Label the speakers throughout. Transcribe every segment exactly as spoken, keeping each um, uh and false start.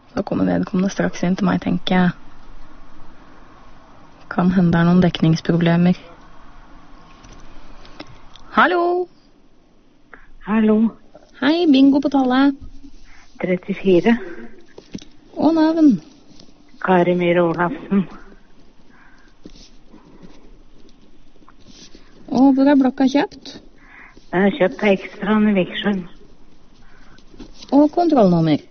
Speaker 1: Da kommer vedkommende straks inn til meg, tenker jeg. Kan hende det er noen dekningsproblemer. Hallo?
Speaker 2: Hallo.
Speaker 1: Hei, bingo på tallet.
Speaker 2: trettifire.
Speaker 1: Og navn?
Speaker 2: Kari Myhre Olafsen.
Speaker 1: Og hvor er blokka kjøpt?
Speaker 2: Den er kjøpt av Ekstraen i Vikersund.
Speaker 1: Og kontrollnummer?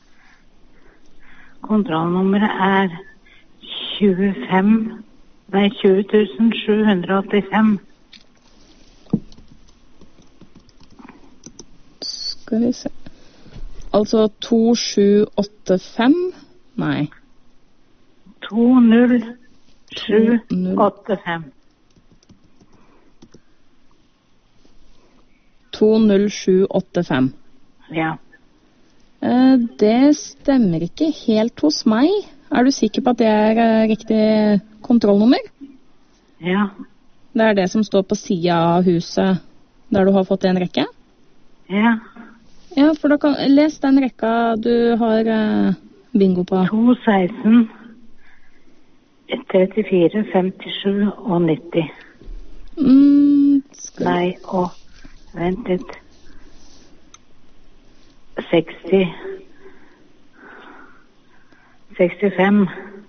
Speaker 2: Kontrollnummeret er tjuefem, nei, tjue tusen sju hundre og åttifem.
Speaker 1: Skal vi se. Altså to sju åtte fem? Nei.
Speaker 2: to null sju åtte fem.
Speaker 1: to null sju åtte fem.
Speaker 2: Ja.
Speaker 1: Eh, det stemmer ikke helt hos meg. Er du sikker på at det er eh, riktig kontrollnummer?
Speaker 2: Ja.
Speaker 1: Det er det som står på siden av huset der du har fått en rekke?
Speaker 2: Ja.
Speaker 1: Ja, for da kan les den rekka du har eh, bingo på.
Speaker 2: to seksten, trettifire, femtisju og nitti.
Speaker 1: Mm, skal...
Speaker 2: Nei, og vent litt. seksti. sekstifem.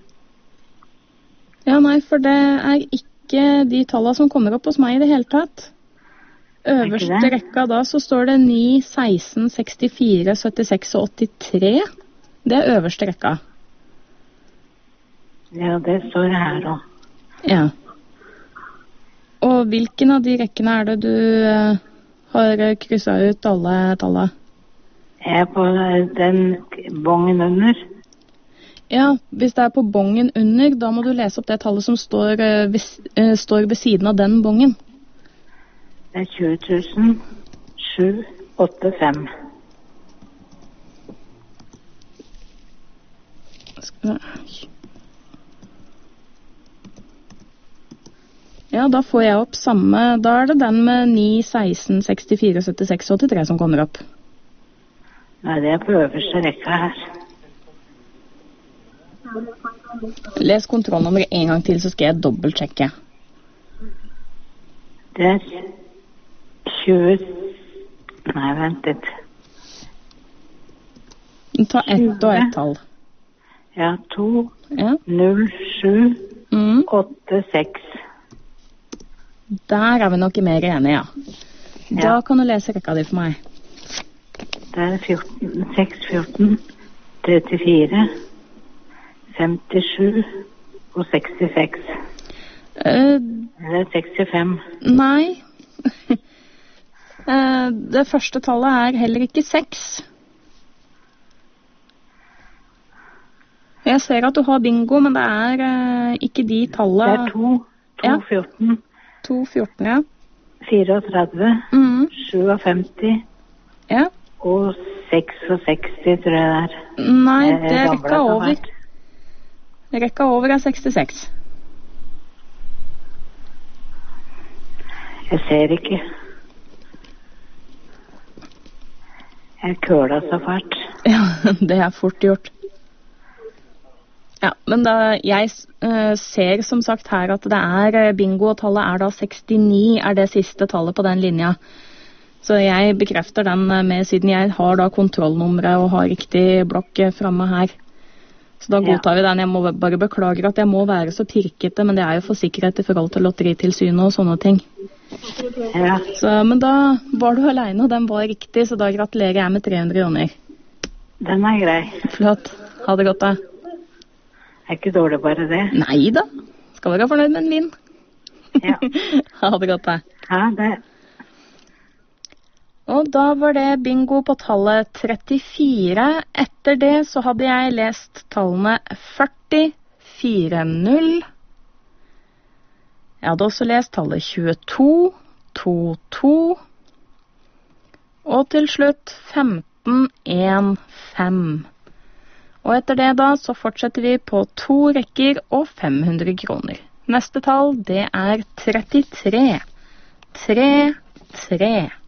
Speaker 1: Ja, nei, for det er ikke de tallene som kommer opp hos meg i det hele tatt. Øverste rekka da, så står det ni, seksten, sekstifire, syttiseks og åttitre. Det er øverste rekka.
Speaker 2: Ja, det står her også.
Speaker 1: Ja. Og hvilken av de rekkene er det du uh, har krysset ut alle tallene?
Speaker 2: Jeg er på den bongen under.
Speaker 1: Ja, hvis det er på bongen under, da må du lese opp det tallet som står, uh, ved, uh, står ved siden av den bongen.
Speaker 2: Det er tjue tusen sju hundre og åttifem. Ja, da får jeg opp samme. Da er det den med ni, seksten, sekstifire, syttiseks og åttitre som kommer opp. Nei, det er på øverste rekka her.
Speaker 1: Les kontrollnummeret en gang til, så skal jeg dobbeltsjekke.
Speaker 2: Det er tjue... Nei, vent litt.
Speaker 1: Ta ett og ett tall.
Speaker 2: Ja, to,
Speaker 1: ja.
Speaker 2: null, sju,
Speaker 1: mm.
Speaker 2: åtte, seks.
Speaker 1: Der er vi nok mer enige, ja. Da
Speaker 2: ja.
Speaker 1: Kan du lese rekka di for meg.
Speaker 2: Det er fjorten, seks, fjorten, trettifire, femtisju og sekstiseks.
Speaker 1: Uh,
Speaker 2: det er sekstifem.
Speaker 1: Nei. uh, det første tallet er heller ikke seks. Jeg ser at du har bingo, men det er uh, ikke de tallene.
Speaker 2: Det er to, to, fjorten.
Speaker 1: to, fjorten, ja.
Speaker 2: fireogtredve,
Speaker 1: mm.
Speaker 2: sjuogfemti,
Speaker 1: ja.
Speaker 2: Og seksogseksti, tror jeg det er.
Speaker 1: Nei, det er rekka over. Rekka over er sekstiseks.
Speaker 2: Jeg ser ikke. Jeg køla så fælt.
Speaker 1: Ja, det er fort gjort. Ja, men da, jeg uh, ser som sagt her at det er bingo, og tallet er da sekstini, er det siste tallet på den linja. Så jeg bekrefter den med, siden jeg har da kontrollnummeret og har riktig blokk fremme her. Så da godtar ja. Vi den. Jeg må bare beklage at jeg må være så pirkete, men det er jo for sikkerhet i forhold til lotteritilsynet og sånne ting.
Speaker 2: Ja.
Speaker 1: Så, men da var du alene, og den var riktig, så da gratulerer jeg med tre hundre kroner.
Speaker 2: Den er grei.
Speaker 1: Flott. Ha det godt da.
Speaker 2: Er ikke dårlig bare det?
Speaker 1: Nei da. Skal være fornøyd med en vinn.
Speaker 2: Ja.
Speaker 1: Ha det godt da.
Speaker 2: Ha det.
Speaker 1: Og da var det bingo på tallet trettifire. Etter det så hadde jeg lest tallene førti, fire, null. Jeg hadde også lest tallet tjueto, to, to. Og til slutt femten, en, fem. Og etter det da så fortsetter vi på to rekker og fem hundre kroner. Neste tall det er trettitre. tre, tre.